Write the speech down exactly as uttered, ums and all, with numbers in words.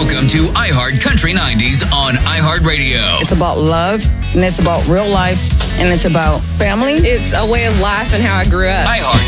Welcome to iHeart Country nineties on iHeartRadio. It's about love, and it's about real life, and it's about family. It's a way of life and how I grew up. iHeart.